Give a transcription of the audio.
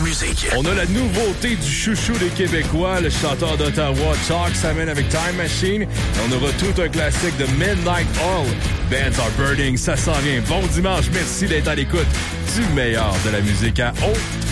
musique. On a la nouveauté du chouchou des Québécois, le chanteur d'Ottawa, Talk, s'amène avec Time Machine. Et on aura tout un classique de Midnight Oil. Bands Are Burning, ça s'en vient. Bon dimanche, merci d'être à l'écoute du meilleur de la musique à haute